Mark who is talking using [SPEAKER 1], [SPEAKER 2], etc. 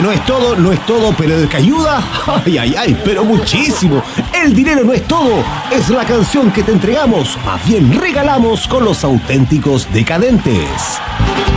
[SPEAKER 1] no es todo, pero el que ayuda, ay, ay, ay, pero muchísimo. El dinero no es todo, es la canción que te entregamos, más bien regalamos con los auténticos decadentes.